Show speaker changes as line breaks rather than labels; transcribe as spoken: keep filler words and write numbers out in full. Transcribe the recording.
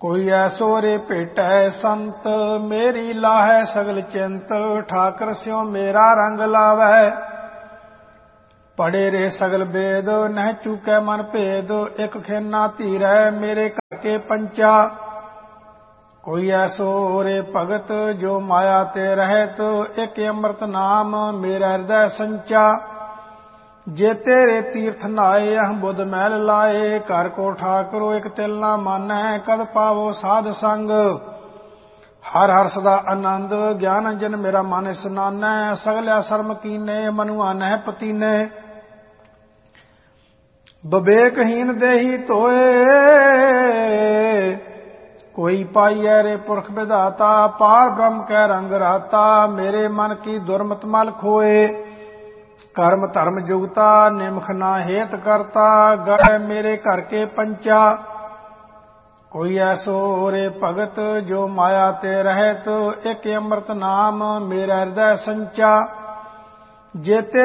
कोई ऐसो रे भेटै संत, मेरी लाहै सगल चिंत। ठाकर स्यों मेरा रंग लावै, पढ़े रे सगल वेद। नह चूकै मन भेद, एक खेना धीरै मेरे घर के पंचा। कोई ऐसो रे भगत, जो माया ते रहत। एक अमृत नाम मेरा हृदय संचा। जे तेरे तीर्थ नाए, अह बुध महल लाए। घर को ठाकरो एक तिल ना मानै, कद पावो साध संग। हर हर सदा आनंद, ज्ञान अंजन मेरा मन स्नानै। सगल्या शर्म कीने, मनुआ नह पतीने। विवेकहीन देही तोए, कोई पाइयै रे पुरख विधाता। पार ब्रह्म कै रंग राता, मेरे मन की दुर्मत मल खोए। कर्म धर्म जुगता, निमख ना हेत करता। गए मेरे घर के पंचा। कोई ऐसो रे भगत, जो माया ते रहत। एक अमृत नाम मेरा हृदय संचा। जेते